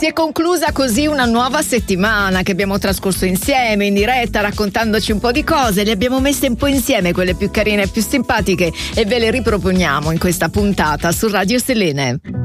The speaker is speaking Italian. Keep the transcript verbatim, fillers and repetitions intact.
Si è conclusa così una nuova settimana che abbiamo trascorso insieme in diretta, raccontandoci un po' di cose. Le abbiamo messe un po' insieme, quelle più carine e più simpatiche, e ve le riproponiamo in questa puntata su Radio Selene.